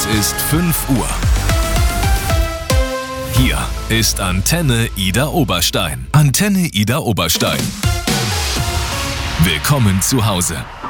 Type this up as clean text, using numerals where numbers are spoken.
Es ist 5 Uhr. Hier ist Antenne Ida Oberstein. Antenne Ida Oberstein. Willkommen zu Hause.